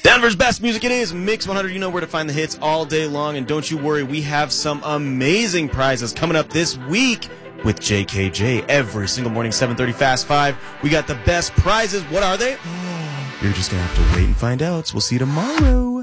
Denver's best music, it is Mix 100. You know where to find the hits all day long. And don't you worry, we have some amazing prizes coming up this week with JKJ. Every single morning, 7:30 Fast 5. We got the best prizes. What are they? You're just going to have to wait and find out. So we'll see you tomorrow.